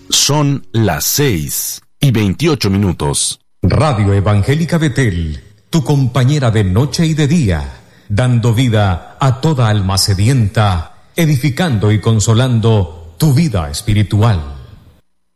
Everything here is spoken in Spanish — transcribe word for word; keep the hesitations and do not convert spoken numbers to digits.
Son las seis y veintiocho minutos. Radio Evangélica Betel, tu compañera de noche y de día, dando vida a toda alma sedienta, edificando y consolando tu vida espiritual.